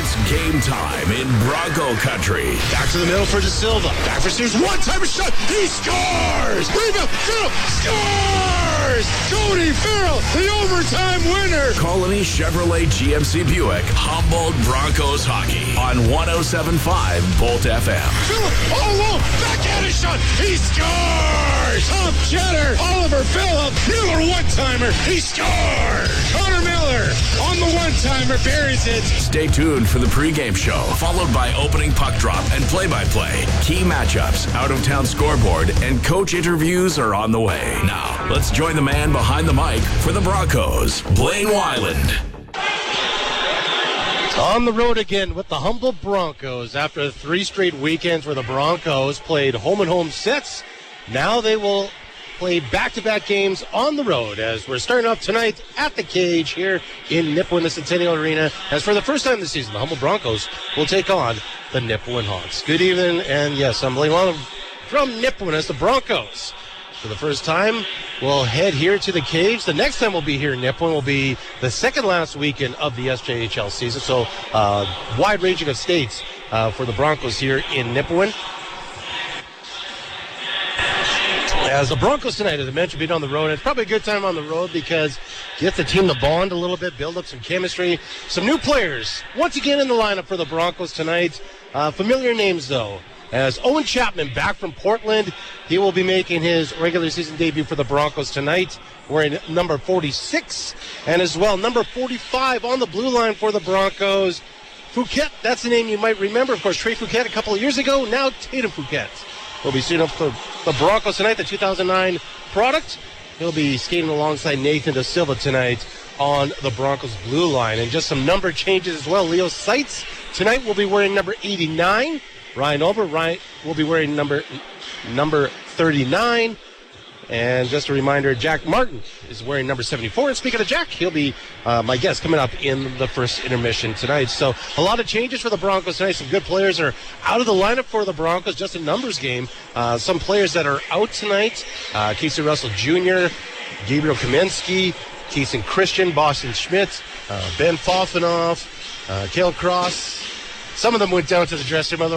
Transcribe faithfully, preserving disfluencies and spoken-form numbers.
It's game time in Bronco country. Back to the middle for De Silva. Back for Sears. One-timer shot. He scores! Rebound. Farrell scores! Cody Farrell, the overtime winner. Colony Chevrolet G M C Buick, Humboldt Broncos hockey on one oh seven point five Bolt F M. Phillip all alone. Backhand shot. He scores! Top cheddar. Oliver Phillip. Miller one-timer. He scores! Connor Miller on the one-timer. Buries it. Stay tuned for the pregame show, followed by opening puck drop and play-by-play. Key matchups, out-of-town scoreboard, and coach interviews are on the way. Now, let's join the man behind the mic for the Broncos, Blaine Weiland. On the road again with the Humboldt Broncos after three straight weekends where the Broncos played home-and-home sets. Now they will play back-to-back games on the road as we're starting off tonight at the Cage here in Nipawin, the Centennial Arena. As for the first time this season, the Humboldt Broncos will take on the Nipawin Hawks. Good evening, and yes, I'm Blaine Weiland from Nipawin as the Broncos. For the first time, we'll head here to the Cage. The next time we'll be here in Nipawin will be the second last weekend of the S J H L season. So, uh, wide ranging of states uh, for the Broncos here in Nipawin. As the Broncos tonight, as I mentioned, being on the road, it's probably a good time on the road because get the team to bond a little bit, build up some chemistry. Some new players once again in the lineup for the Broncos tonight. Uh, familiar names, though. As Owen Chapman back from Portland, he will be making his regular season debut for the Broncos tonight, wearing number forty-six, and as well number forty-five on the blue line for the Broncos. Fouquet, that's the name you might remember. Of course, Trey Fouquet a couple of years ago. Now Tatum Fouquet will be suiting up for the Broncos tonight, the two thousand nine product. He'll be skating alongside Nathan De Silva tonight on the Broncos blue line. And just some number changes as well. Leo Seitz tonight will be wearing number eighty-nine. Ryan Ober Ryan will be wearing number number thirty-nine. And just a reminder, Jack Martin is wearing number seventy-four. And speaking of Jack, he'll be uh, my guest coming up in the first intermission tonight. So a lot of changes for the Broncos tonight. Some good players are out of the lineup for the Broncos, just a numbers game. Uh, some players that are out tonight, uh, Casey Russell Junior, Gabriel Kaminsky, Keeson Christian, Boston Schmidt, uh, Ben Fofanoff, uh, Cale Cross. Some of them went down to the dressing room.